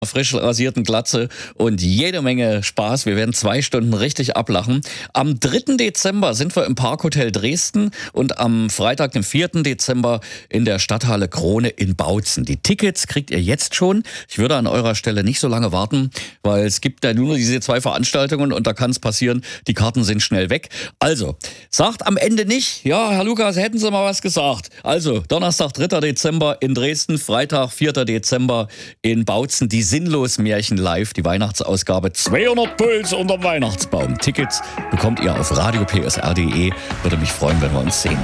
frisch rasierten Glatze und jede Menge Spaß. Wir werden 2 Stunden richtig ablachen. Am 3. Dezember sind wir im Parkhotel Dresden und am Freitag, dem 4. Dezember in der Stadthalle Krone in Bautzen. Die Tickets kriegt ihr jetzt schon. Ich würde an eurer Stelle nicht so lange warten, weil es gibt ja nur diese 2 Veranstaltungen und da kann es passieren, die Karten sind schnell weg. Also, sagt am Ende nicht, ja, Herr Lukas, hätten Sie mal was gesagt. Also, Donnerstag, 3. Dezember in Dresden, Freitag, 4. Dezember in Bautzen. Die Sinnlos-Märchen live, die Weihnachtsausgabe 200 Puls unterm Weihnachtsbaum. Tickets bekommt ihr auf radiopsr.de. Würde mich freuen, wenn wir uns sehen.